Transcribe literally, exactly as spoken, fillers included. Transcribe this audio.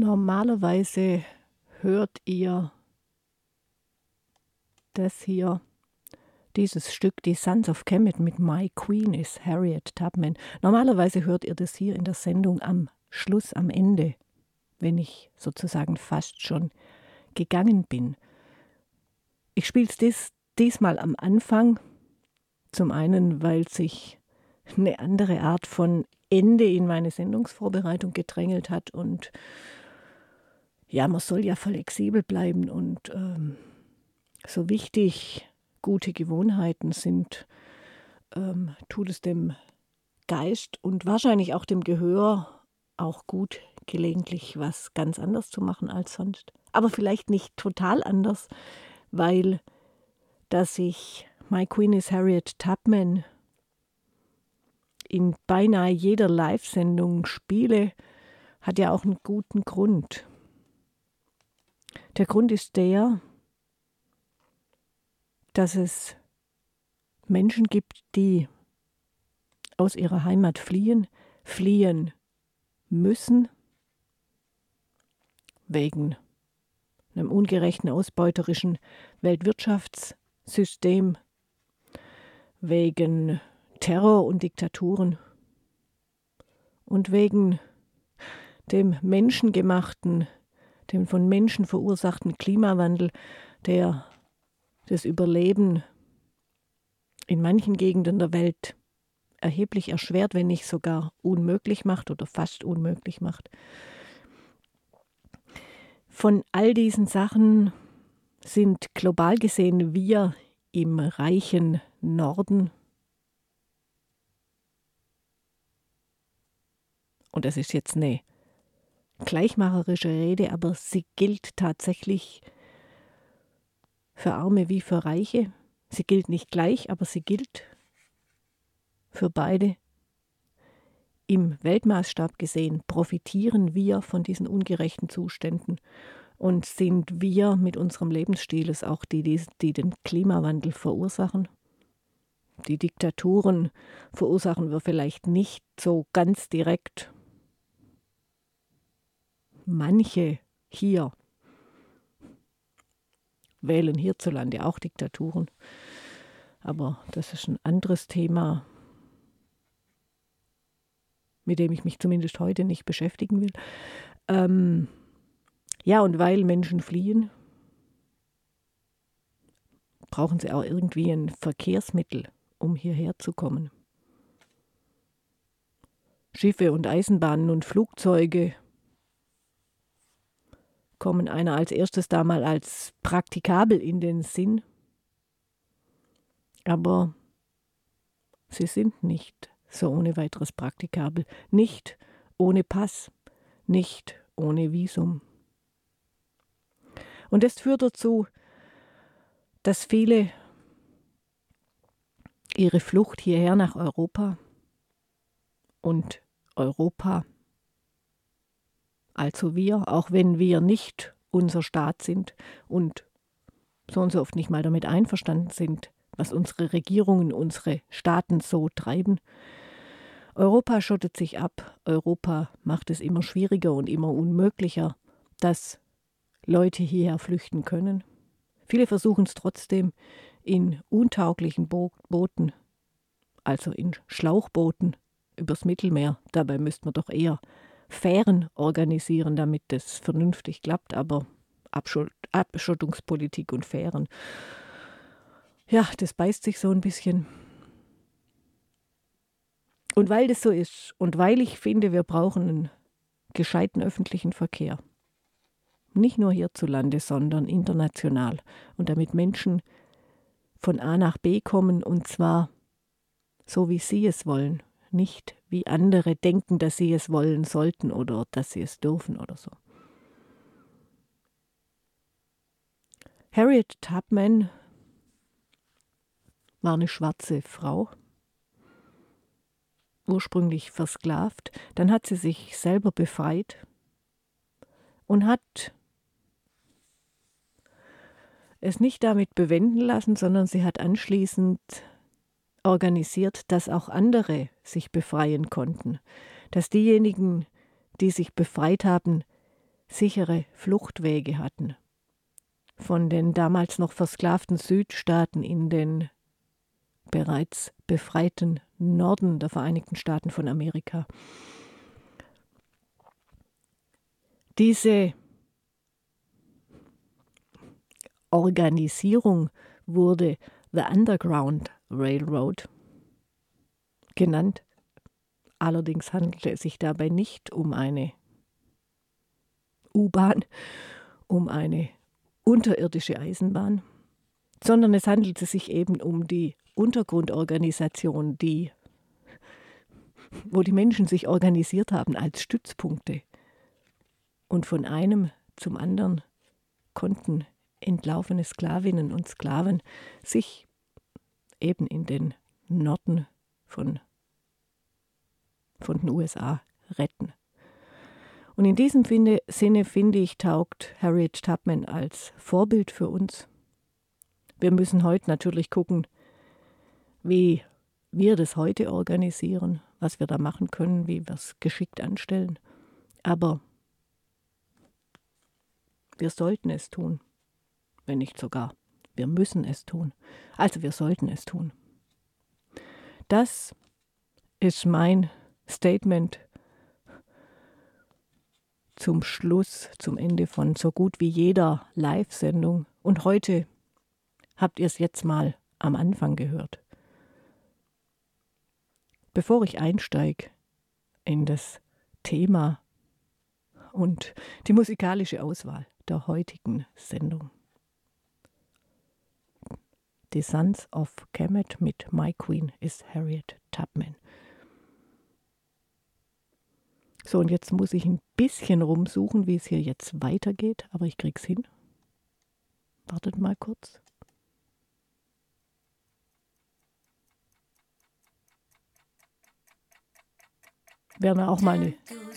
Normalerweise hört ihr das hier, dieses Stück, die Sons of Kemet mit My Queen is Harriet Tubman. Normalerweise hört ihr das hier in der Sendung am Schluss, am Ende, wenn ich sozusagen fast schon gegangen bin. Ich spiele es dies, diesmal am Anfang, zum einen, weil sich eine andere Art von Ende in meine Sendungsvorbereitung gedrängelt hat und ja, man soll ja flexibel bleiben und ähm, so wichtig gute Gewohnheiten sind, ähm, tut es dem Geist und wahrscheinlich auch dem Gehör auch gut, gelegentlich was ganz anders zu machen als sonst. Aber vielleicht nicht total anders, weil dass ich My Queen is Harriet Tubman in beinahe jeder Live-Sendung spiele, hat ja auch einen guten Grund. Der Grund ist der, dass es Menschen gibt, die aus ihrer Heimat fliehen, fliehen müssen, wegen einem ungerechten, ausbeuterischen Weltwirtschaftssystem, wegen Terror und Diktaturen und wegen dem menschengemachten, dem von Menschen verursachten Klimawandel, der das Überleben in manchen Gegenden der Welt erheblich erschwert, wenn nicht sogar unmöglich macht oder fast unmöglich macht. Von all diesen Sachen sind global gesehen wir im reichen Norden, und das ist jetzt eine gleichmacherische Rede, aber sie gilt tatsächlich für Arme wie für Reiche. Sie gilt nicht gleich, aber sie gilt für beide. Im Weltmaßstab gesehen profitieren wir von diesen ungerechten Zuständen und sind wir mit unserem Lebensstil es auch die, die, die den Klimawandel verursachen. Die Diktaturen verursachen wir vielleicht nicht so ganz direkt. Manche hier wählen hierzulande auch Diktaturen, aber das ist ein anderes Thema, mit dem ich mich zumindest heute nicht beschäftigen will. Ähm, ja, und weil Menschen fliehen, brauchen sie auch irgendwie ein Verkehrsmittel, um hierher zu kommen. Schiffe und Eisenbahnen und Flugzeuge kommen einer als erstes da mal als praktikabel in den Sinn, aber sie sind nicht so ohne weiteres praktikabel, nicht ohne Pass, nicht ohne Visum. Und das führt dazu, dass viele ihre Flucht hierher nach Europa und Europa, also wir, auch wenn wir nicht unser Staat sind und so und so oft nicht mal damit einverstanden sind, was unsere Regierungen, unsere Staaten so treiben. Europa schottet sich ab, Europa macht es immer schwieriger und immer unmöglicher, dass Leute hierher flüchten können. Viele versuchen es trotzdem in untauglichen Bo- Booten, also in Schlauchbooten übers Mittelmeer. Dabei müsste man doch eher Fähren organisieren, damit das vernünftig klappt, aber Abschott- Abschottungspolitik und Fähren, ja, das beißt sich so ein bisschen. Und weil das so ist und weil ich finde, wir brauchen einen gescheiten öffentlichen Verkehr, nicht nur hierzulande, sondern international, und damit Menschen von A nach B kommen, und zwar so, wie sie es wollen, nicht wie andere denken, dass sie es wollen sollten oder dass sie es dürfen oder so. Harriet Tubman war eine schwarze Frau, ursprünglich versklavt. Dann hat sie sich selber befreit und hat es nicht damit bewenden lassen, sondern sie hat anschließend organisiert, dass auch andere sich befreien konnten. Dass diejenigen, die sich befreit haben, sichere Fluchtwege hatten. Von den damals noch versklavten Südstaaten in den bereits befreiten Norden der Vereinigten Staaten von Amerika. Diese Organisierung wurde The Underground Railroad genannt. Allerdings handelte es sich dabei nicht um eine U-Bahn, um eine unterirdische Eisenbahn, sondern es handelte sich eben um die Untergrundorganisation, die, wo die Menschen sich organisiert haben als Stützpunkte. Und von einem zum anderen konnten entlaufene Sklavinnen und Sklaven sich eben in den Norden von, von den U S A retten. Und in diesem Sinne, finde ich, taugt Harriet Tubman als Vorbild für uns. Wir müssen heute natürlich gucken, wie wir das heute organisieren, was wir da machen können, wie wir es geschickt anstellen. Aber wir sollten es tun, wenn nicht sogar. Wir müssen es tun. Also wir sollten es tun. Das ist mein Statement zum Schluss, zum Ende von so gut wie jeder Live-Sendung. Und heute habt ihr es jetzt mal am Anfang gehört. Bevor ich einsteige in das Thema und die musikalische Auswahl der heutigen Sendung. The Sons of Kemet mit My Queen is Harriet Tubman. So, und jetzt muss ich ein bisschen rumsuchen, wie es hier jetzt weitergeht, aber ich krieg's hin. Wartet mal kurz. Wäre auch mal eine